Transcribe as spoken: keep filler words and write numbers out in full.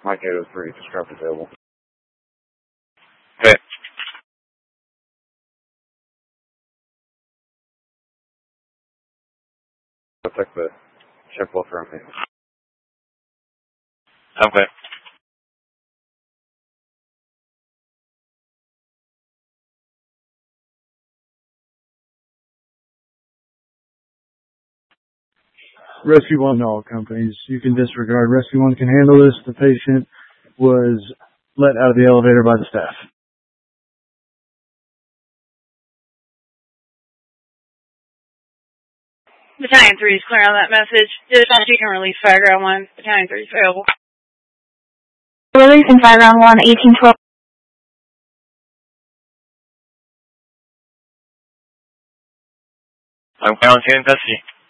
Mike eight oh three, described available. Okay. I'll check the check welfare on me. Okay. Rescue One to all companies. You can disregard. Rescue One can handle this. The patient was let out of the elevator by the staff. Battalion three is clear on that message. Dispatch, you can release Fireground one. Battalion three is available. Releasing Fireground one, eighteen twelve. I'm going to investigate.